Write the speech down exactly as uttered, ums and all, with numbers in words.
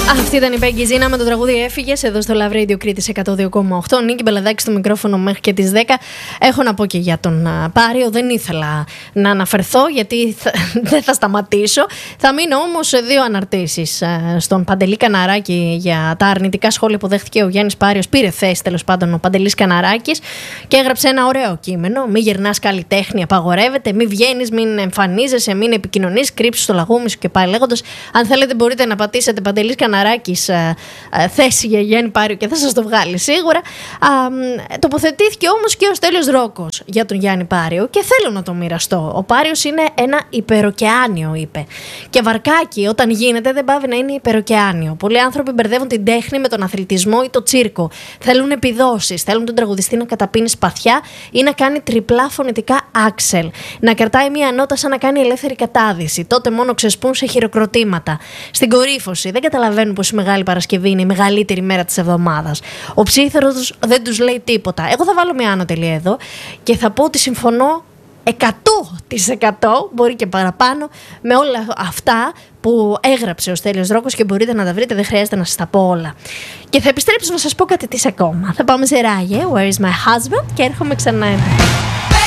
Αυτή ήταν η Πέγκη Ζήνα με το τραγούδι Έφυγες εδώ στο Love Radio Κρήτης εκατό δύο κόμμα οκτώ. Νίκη Μπελαδάκη στο μικρόφωνο μέχρι και τις δέκα. Έχω να πω και για τον Πάριο. Δεν ήθελα να αναφερθώ γιατί θα, δεν θα σταματήσω. Θα μείνω όμως σε δύο αναρτήσεις. Στον Παντελή Καναράκη για τα αρνητικά σχόλια που δέχτηκε ο Γιάννης Πάριος. Πήρε θέση τέλος πάντων ο Παντελής Καναράκης και έγραψε ένα ωραίο κείμενο. Μη γυρνάς καλλιτέχνη, απαγορεύεται. Μη βγαίνεις, μην εμφανίζεσαι, μην επικοινωνείς. Κρύψου στο λαγούμι σου και πάει λέγοντας. Αν θέλετε μπορείτε να πατήσετε Παντελής Καναράκης α, α, θέση για Γιάννη Πάριο και θα σας το βγάλει σίγουρα. Α, τοποθετήθηκε όμως και ο Στέλιος Ρόκος για τον Γιάννη Πάριο και θέλω να το μοιραστώ. Ο Πάριος είναι ένα υπεροκεάνιο, είπε. Και βαρκάκι όταν γίνεται δεν πάβει να είναι υπεροκεάνιο. Πολλοί άνθρωποι μπερδεύουν την τέχνη με τον αθλητισμό ή το τσίρκο. Θέλουν επιδόσεις, θέλουν τον τραγουδιστή να καταπίνει σπαθιά ή να κάνει τριπλά φωνητικά άξελ. Να κρατάει μία νότα σαν να κάνει ελεύθερη κατάδυση. Τότε μόνο ξεσπούν σε χειροκροτήματα. Στην κορύφωση δεν καταλαβαίνουν πως η Μεγάλη Παρασκευή είναι η μεγαλύτερη μέρα της εβδομάδας. Ο ψήθερος δεν τους λέει τίποτα. Εγώ θα βάλω μια άνω τελεία εδώ και θα πω ότι συμφωνώ εκατό τοις εκατό, μπορεί και παραπάνω, με όλα αυτά που έγραψε ο Στέλιος Ρόκος και μπορείτε να τα βρείτε, δεν χρειάζεται να σας τα πω όλα. Και θα επιστρέψω να σας πω κάτι της ακόμα. Θα πάμε σε Ράγε, Where is my husband, και έρχομαι ξανά.